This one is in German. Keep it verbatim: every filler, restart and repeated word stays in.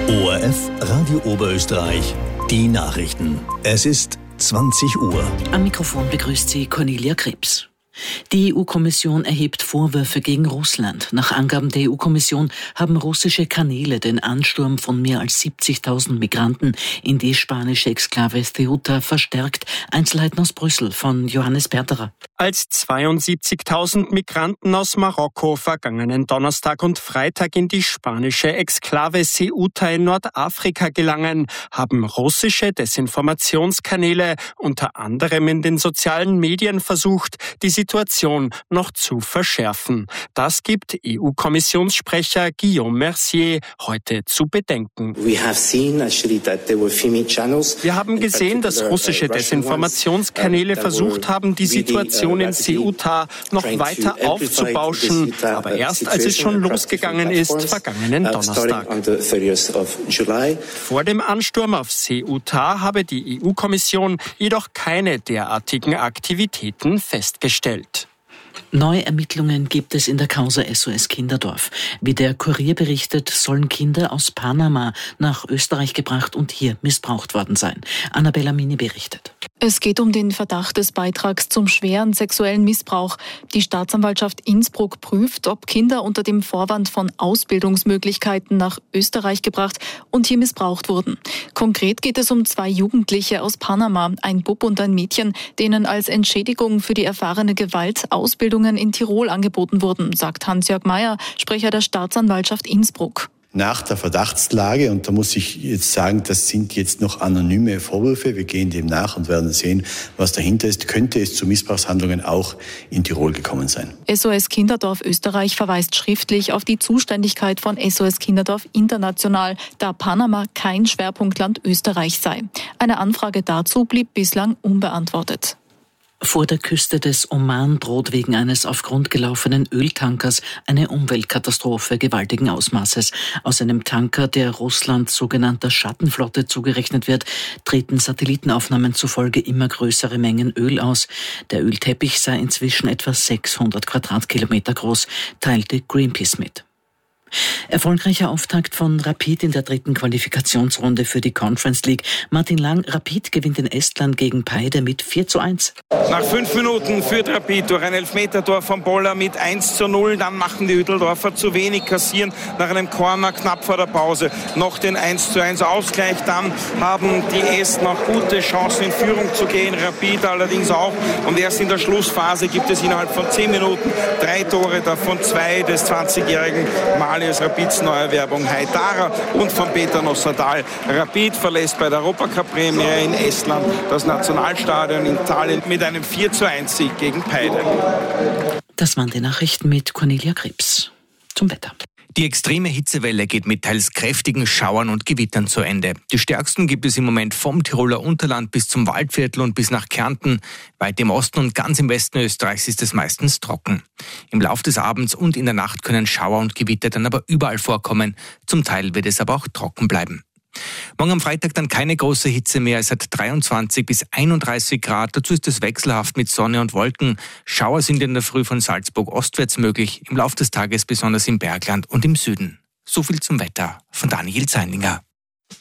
O R F Radio Oberösterreich, die Nachrichten. Es ist zwanzig Uhr. Am Mikrofon begrüßt Sie Cornelia Krebs. Die E U-Kommission erhebt Vorwürfe gegen Russland. Nach Angaben der E U-Kommission haben russische Kanäle den Ansturm von mehr als siebzigtausend Migranten in die spanische Exklave Ceuta verstärkt. Einzelheiten aus Brüssel von Johannes Berterer. Als zweiundsiebzigtausend Migranten aus Marokko vergangenen Donnerstag und Freitag in die spanische Exklave Ceuta in Nordafrika gelangen, haben russische Desinformationskanäle unter anderem in den sozialen Medien versucht, die Situation noch zu verschärfen. Das gibt E U-Kommissionssprecher Guillaume Mercier heute zu bedenken. Wir haben gesehen, dass russische Desinformationskanäle versucht haben, die Situation in Ceuta noch weiter aufzubauschen, aber erst als es schon losgegangen ist, vergangenen Donnerstag. Vor dem Ansturm auf Ceuta habe die E U-Kommission jedoch keine derartigen Aktivitäten festgestellt. Neue Ermittlungen gibt es in der Causa S O S Kinderdorf. Wie der Kurier berichtet, sollen Kinder aus Panama nach Österreich gebracht und hier missbraucht worden sein. Annabella Mini berichtet. Es geht um den Verdacht des Beitrags zum schweren sexuellen Missbrauch. Die Staatsanwaltschaft Innsbruck prüft, ob Kinder unter dem Vorwand von Ausbildungsmöglichkeiten nach Österreich gebracht und hier missbraucht wurden. Konkret geht es um zwei Jugendliche aus Panama, ein Bub und ein Mädchen, denen als Entschädigung für die erfahrene Gewalt Ausbildungen in Tirol angeboten wurden, sagt Hans-Jörg Meyer, Sprecher der Staatsanwaltschaft Innsbruck. Nach der Verdachtslage, und da muss ich jetzt sagen, das sind jetzt noch anonyme Vorwürfe, wir gehen dem nach und werden sehen, was dahinter ist, könnte es zu Missbrauchshandlungen auch in Tirol gekommen sein. S O S Kinderdorf Österreich verweist schriftlich auf die Zuständigkeit von S O S Kinderdorf International, da Panama kein Schwerpunktland Österreich sei. Eine Anfrage dazu blieb bislang unbeantwortet. Vor der Küste des Oman droht wegen eines auf Grund gelaufenen Öltankers eine Umweltkatastrophe gewaltigen Ausmaßes. Aus einem Tanker, der Russland sogenannter Schattenflotte zugerechnet wird, treten Satellitenaufnahmen zufolge immer größere Mengen Öl aus. Der Ölteppich sei inzwischen etwa sechshundert Quadratkilometer groß, teilte Greenpeace mit. Erfolgreicher Auftakt von Rapid in der dritten Qualifikationsrunde für die Conference League. Martin Lang, Rapid gewinnt in Estland gegen Paide mit vier zu eins. Nach fünf Minuten führt Rapid durch ein Elfmetertor von Boller mit eins zu null. Dann machen die Hütteldorfer zu wenig, kassieren nach einem Corner knapp vor der Pause noch den eins zu eins Ausgleich. Dann haben die Esten auch gute Chancen in Führung zu gehen, Rapid allerdings auch. Und erst in der Schlussphase gibt es innerhalb von zehn Minuten drei Tore, davon zwei des zwanzigjährigen Mal als Rapids Neuerwerbung Haidara und von Peter Nossadal. Rapid verlässt bei der Europacup-Premiere in Estland das Nationalstadion in Tallinn mit einem vier zu eins Sieg gegen Paide. Das waren die Nachrichten mit Cornelia Krebs. Zum Wetter. Die extreme Hitzewelle geht mit teils kräftigen Schauern und Gewittern zu Ende. Die stärksten gibt es im Moment vom Tiroler Unterland bis zum Waldviertel und bis nach Kärnten. Weit im Osten und ganz im Westen Österreichs ist es meistens trocken. Im Lauf des Abends und in der Nacht können Schauer und Gewitter dann aber überall vorkommen. Zum Teil wird es aber auch trocken bleiben. Morgen am Freitag dann keine große Hitze mehr. Es hat dreiundzwanzig bis einunddreißig Grad. Dazu ist es wechselhaft mit Sonne und Wolken. Schauer sind in der Früh von Salzburg ostwärts möglich, im Lauf des Tages besonders im Bergland und im Süden. So viel zum Wetter von Daniel Zeinlinger.